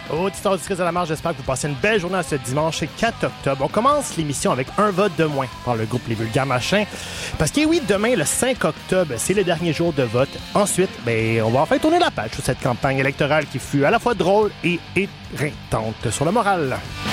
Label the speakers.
Speaker 1: Auditeurs auditrices de la marge, j'espère que vous passez une belle journée ce dimanche 4 octobre. On commence l'émission avec un vote de moins par le groupe Les Vulgaires Machins. Parce que oui, demain, le 5 octobre, c'est le dernier jour de vote. Ensuite, on va enfin tourner la page sur cette campagne électorale qui fut à la fois drôle et éreintante sur le moral.